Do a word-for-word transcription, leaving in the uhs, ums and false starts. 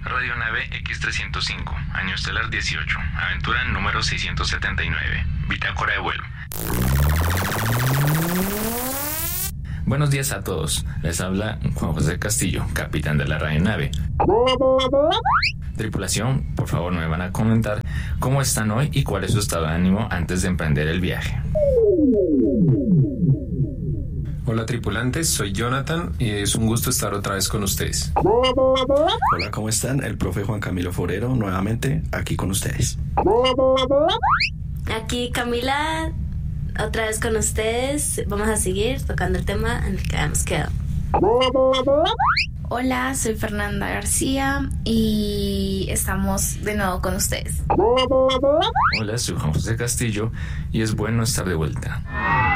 Radionave equis trescientos cinco, año estelar dieciocho, aventura número seiscientos setenta y nueve, bitácora de vuelo. Buenos días a todos, les habla Juan José Castillo, capitán de la radionave. Tripulación, por favor me van a comentar cómo están hoy y cuál es su estado de ánimo antes de emprender el viaje. Hola tripulantes, soy Jonathan y es un gusto estar otra vez con ustedes. Hola, ¿cómo están? El profe Juan Camilo Forero, nuevamente aquí con ustedes. Aquí Camila, otra vez con ustedes. Vamos a seguir tocando el tema en el que habíamos quedado. Hola, soy Fernanda García y estamos de nuevo con ustedes. Hola, soy Juan José Castillo y es bueno estar de vuelta.